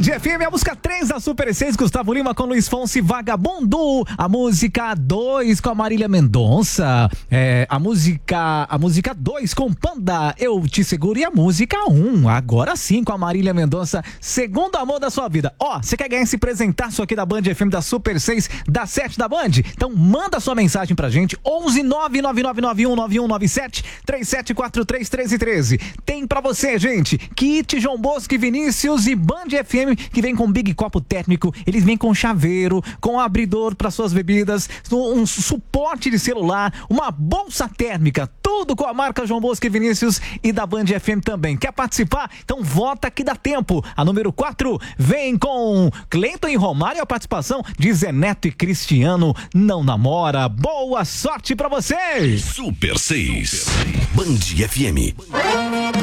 Band FM, a música 3 da Super 6, Gustavo Lima com Luiz Fonsi, Vagabundo. A música 2 com a Marília Mendonça. A música 2 com Panda, Eu Te Seguro. E a música 1, agora sim, com a Marília Mendonça, Segundo Amor da Sua Vida. Você quer ganhar esse presentaço aqui da Band FM, da Super 6, da 7 da Band? Então manda sua mensagem pra gente, 11 999919197 37431313. Tem pra você, gente, Kit, João Bosco e Vinícius e Band FM, que vem com Big Copo Térmico. Eles vêm com chaveiro, com abridor para suas bebidas, um suporte de celular, uma bolsa térmica, tudo com a marca João Bosco e Vinícius e da Band FM também. Quer participar? Então vota que dá tempo. A número 4 vem com Cleiton e Romário, a participação de Zé Neto e Cristiano, Não Namora. Boa sorte pra vocês! Super 6, Band FM.